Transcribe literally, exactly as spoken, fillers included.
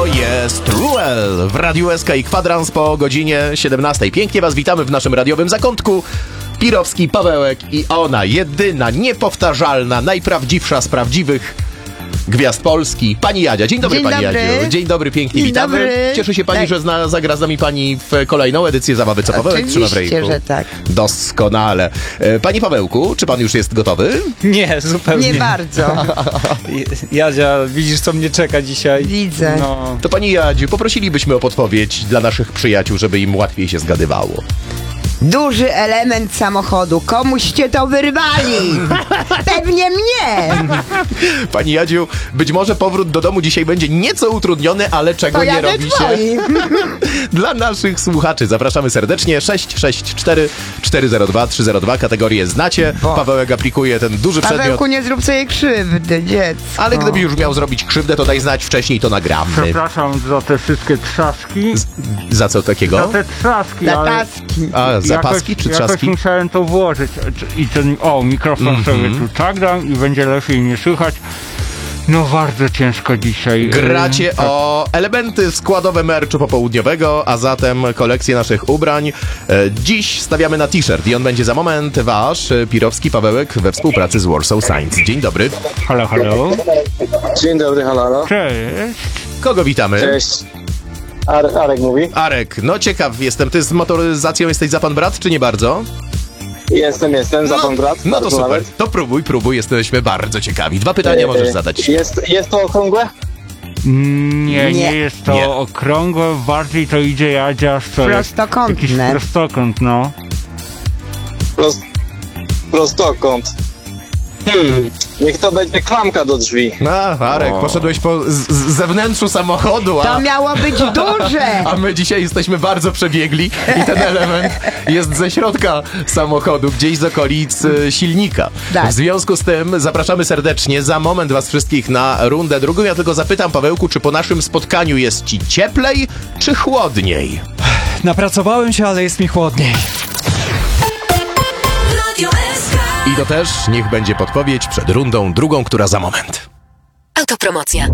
To jest Ruel w Radiu S K i Kwadrans po godzinie siedemnastej. Pięknie was witamy w naszym radiowym zakątku. Pirowski, Pawełek i ona, jedyna, niepowtarzalna, najprawdziwsza z prawdziwych gwiazd Polski, pani Jadzia. Dzień dobry, Dzień pani dobry. Jadziu. Dzień dobry, pięknie Dzień witamy. dobry. Cieszę się pani, Tak. że zna, zagra z nami pani w kolejną edycję Zabawy Co Pawełek trzyma w Oczywiście, ręku. że tak. Doskonale. E, Panie Pawełku, czy pan już jest gotowy? Nie, zupełnie. Nie bardzo. Jadzia, widzisz, co mnie czeka dzisiaj? Widzę. No, To pani Jadziu, poprosilibyśmy o podpowiedź dla naszych przyjaciół, żeby im łatwiej się zgadywało. Duży element samochodu. Komuście to wyrwali? Pewnie mnie. Pani Jadziu, być może powrót do domu dzisiaj będzie nieco utrudniony, ale czego To nie jadę robi się twoi. dla naszych słuchaczy. Zapraszamy serdecznie. sześć sześć cztery cztery zero dwa trzy zero dwa. Kategorię znacie. Bo. Pawełek aplikuje ten duży przedmiot. Pawełku, nie zrób sobie krzywdy, dziecko. Ale gdyby już miał zrobić krzywdę, to daj znać wcześniej, to nagramy. Przepraszam za te wszystkie trzaski. Z, za co Za takiego? te trzaski, Za ale taski. A, zapaski jakoś, czy jakoś trzaski? musiałem to włożyć. I ten, o, mikrofon Mhm. sobie tu tak dam i będzie lepiej nie słychać. No bardzo ciężko dzisiaj. Gracie Ym, tak. o elementy składowe merchu popołudniowego, a zatem kolekcję naszych ubrań. E, Dziś stawiamy na t-shirt i on będzie za moment wasz, e, Pirowski Pawełek we współpracy z Warsaw Science. Dzień dobry. Halo, halo. Dzień dobry, halo, halo. Cześć. Kogo witamy? Cześć. Ar- Arek mówi. Arek, no ciekaw jestem, ty z motoryzacją jesteś za pan brat, czy nie bardzo? Jestem, jestem, za pan brat. No to bardzo super, nawet. to próbuj, próbuj, jesteśmy bardzo ciekawi. Dwa pytania możesz E, zadać. Jest, jest to okrągłe? Nie, nie, Nie. jest to Nie. okrągłe, bardziej to idzie Jadzia, co jest Prostokątne. jakiś prostokąt, no. Prost, prostokąt. Hmm, niech to będzie klamka do drzwi. A, Arek, poszedłeś po z, z zewnętrzu samochodu, a... To miało być duże. A my dzisiaj jesteśmy bardzo przebiegli i ten element jest ze środka samochodu, gdzieś z okolic e, silnika. Tak. W związku z tym zapraszamy serdecznie za moment was wszystkich na rundę drugą. Ja tylko zapytam, Pawełku, czy po naszym spotkaniu jest ci cieplej, czy chłodniej? napracowałem się, ale jest mi chłodniej. Radio S K. I to też niech będzie podpowiedź przed rundą drugą, która za moment. Autopromocja.